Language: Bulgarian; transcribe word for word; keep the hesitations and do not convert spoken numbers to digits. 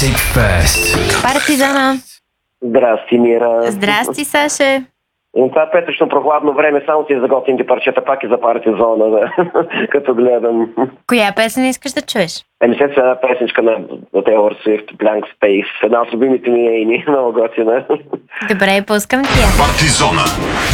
Music First. Партизана. Здрасти, Мира. Здрасти, Саше. И това петъчно прохладно време само си за готините парчета, пак и за партизона, да, като гледам. Коя песен искаш да чуеш? Еми след една песничка на Taylor Swift, Blank Space, една от любимите ми ейни, много готина. Добре, пускам ти я. Партизона.